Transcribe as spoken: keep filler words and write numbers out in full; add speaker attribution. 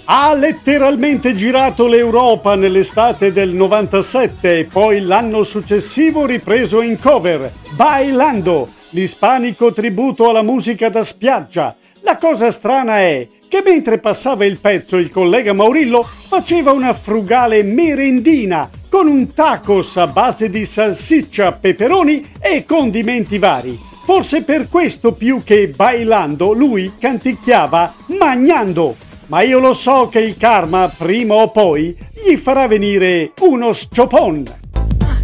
Speaker 1: Ha letteralmente girato l'Europa nell'estate del novantasette e poi l'anno successivo ripreso in cover, Bailando, l'ispanico tributo alla musica da spiaggia. La cosa strana è che mentre passava il pezzo il collega Maurillo faceva una frugale merendina con un tacos a base di salsiccia, peperoni e condimenti vari. Forse per questo più che bailando lui canticchiava magnando. Ma io lo so che il karma, prima o poi, gli farà venire uno sciopon.